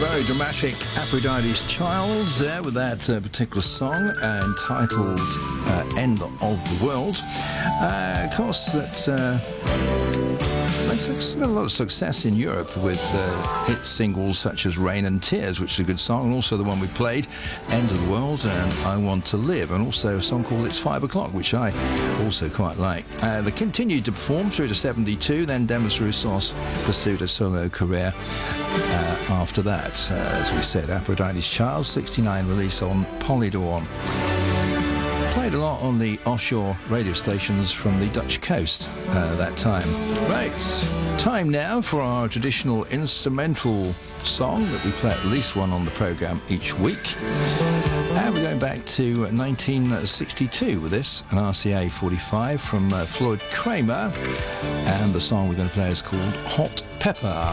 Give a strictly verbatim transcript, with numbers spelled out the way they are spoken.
Very dramatic Aphrodite's Child there with that uh, particular song uh, entitled uh, End of the World. Uh, of course, that uh, it's got a lot of success in Europe with uh, hit singles such as Rain and Tears, which is a good song, and also the one we played, End of the World and I Want to Live, and also a song called It's Five O'Clock, which I also quite like. Uh, they continued to perform through to seventy-two, then Demis Roussos pursued a solo career uh, after that. Uh, as we said, Aphrodite's Child, sixty-nine release on Polydor. Played a lot on the offshore radio stations from the Dutch coast uh, that time. Right, time now for our traditional instrumental song that we play at least one on the programme each week. And we're going back to nineteen sixty-two with this, an R C A forty-five from uh, Floyd Kramer, and the song we're going to play is called Hot Pepper.